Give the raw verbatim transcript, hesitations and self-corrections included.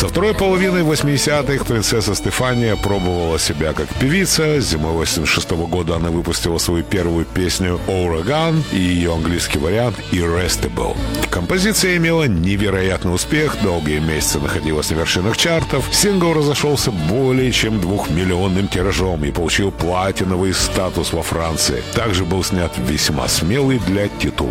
Со второй половины восьмидесятых принцесса Стефания пробовала себя как певица. Зимой восемьдесят шестого года она выпустила свою первую песню «Oregon» и ее английский вариант «Irresistible». Композиция имела невероятный успех, долгие месяцы находилась на вершинах чартов. Сингл разошелся более чем двухмиллионным тиражом и получил платиновый статус во Франции. Также был снят весьма смелый для титулового